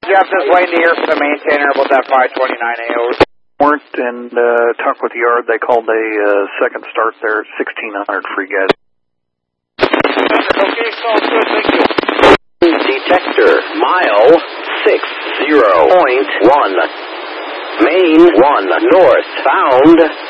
Jeff, this is Wayne here for the maintainer about that 529 AO. Weren't and talked with the yard. They called a second start there at 1600 free gas. Okay, so good, thank you. Detector, mile 60.1. Main 1 north, found